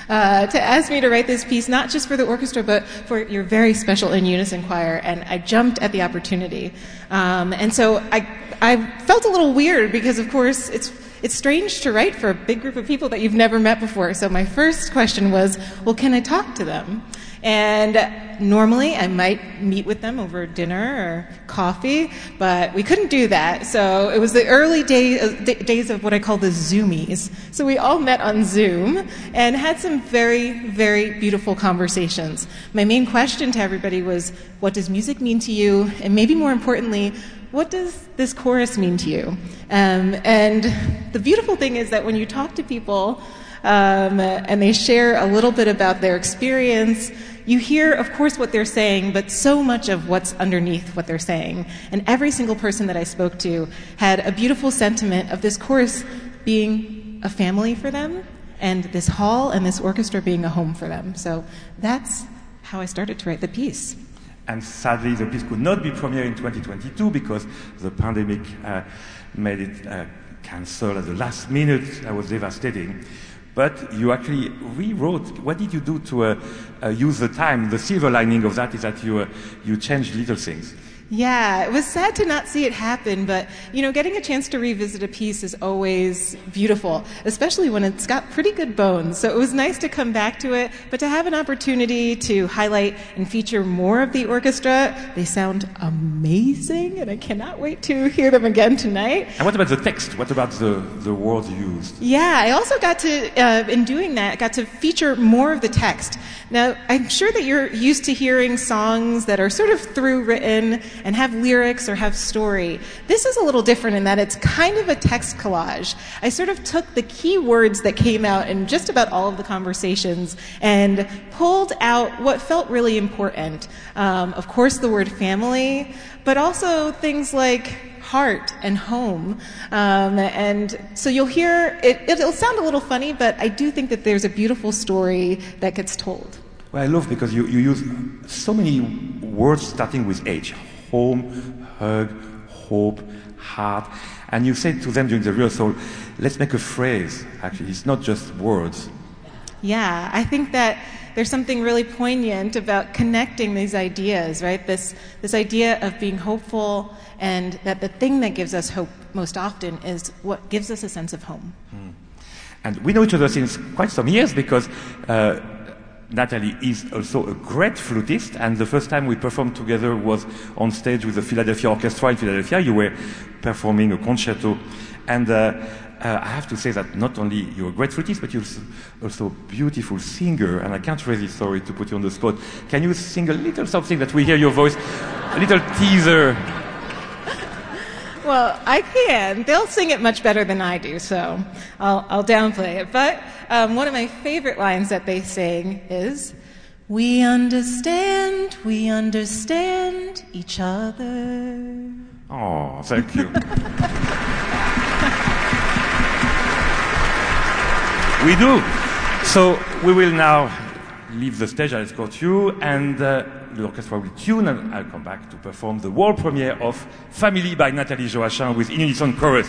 to ask me to write this piece, not just for the orchestra, but for your very special In Unison choir, and I jumped at the opportunity. And so I felt a little weird because, of course, it's strange to write for a big group of people that you've never met before. So my first question was, well, can I talk to them? And normally I might meet with them over dinner or coffee, but we couldn't do that. So it was the early days of what I call the Zoomies. So we all met on Zoom and had some very, very beautiful conversations. My main question to everybody was, what does music mean to you? And maybe more importantly, what does this chorus mean to you? And the beautiful thing is that when you talk to people and they share a little bit about their experience, you hear, of course, what they're saying, but so much of what's underneath what they're saying. And every single person that I spoke to had a beautiful sentiment of this chorus being a family for them, and this hall and this orchestra being a home for them. So that's how I started to write the piece. And sadly, the piece could not be premiered in 2022 because the pandemic made it cancel at the last minute. That was devastating. But you actually rewrote. What did you do to use the time? The silver lining of that is that you changed little things. Yeah, it was sad to not see it happen, but, getting a chance to revisit a piece is always beautiful, especially when it's got pretty good bones. So it was nice to come back to it, but to have an opportunity to highlight and feature more of the orchestra. They sound amazing, and I cannot wait to hear them again tonight. And what about the text? What about the words used? Yeah, I also got to, in doing that, got to feature more of the text. Now, I'm sure that you're used to hearing songs that are sort of through-written and have lyrics or have story. This is a little different in that it's kind of a text collage. I sort of took the key words that came out in just about all of the conversations and pulled out what felt really important. Of course, the word family, but also things like heart and home. And so you'll hear, it'll sound a little funny, but I do think that there's a beautiful story that gets told. Well, I love because you use so many words starting with H. Home, hug, hope, heart. And you said to them during the rehearsal, let's make a phrase. Actually, it's not just words. Yeah, I think that there's something really poignant about connecting these ideas, right? This idea of being hopeful, and that the thing that gives us hope most often is what gives us a sense of home. And we know each other since quite some years because Natalie is also a great flutist, and the first time we performed together was on stage with the Philadelphia Orchestra in Philadelphia. You were performing a concerto, and I have to say that not only you're a great flutist, but you're also a beautiful singer, and I can't resist, sorry to put you on the spot. Can you sing a little something that we hear your voice, a little teaser? Well, I can. They'll sing it much better than I do, so I'll downplay it. But one of my favorite lines that they sing is, we understand each other. Oh, thank you. We do. So we will now leave the stage, I'll escort you, and the orchestra will tune, and I'll come back to perform the world premiere of Family by Nathalie Joachim with In Unison Chorus.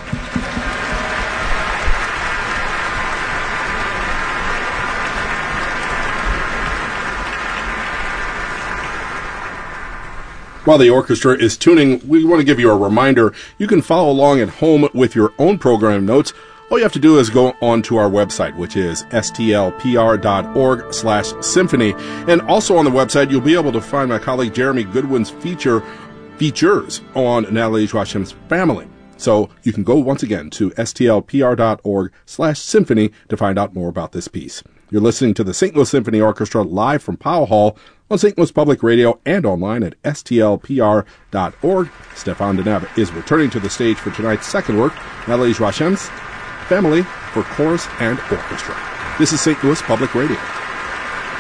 While the orchestra is tuning, we want to give you a reminder. You can follow along at home with your own program notes. All you have to do is go on to our website, which is stlpr.org/symphony. And also on the website, you'll be able to find my colleague Jeremy Goodwin's features on Nathalie Joachim's family. So you can go once again to stlpr.org/symphony to find out more about this piece. You're listening to the St. Louis Symphony Orchestra live from Powell Hall on St. Louis Public Radio and online at stlpr.org. Stéphane Deneb is returning to the stage for tonight's second work, Nathalie Joachim's Family for Chorus and Orchestra. This is St. Louis Public Radio.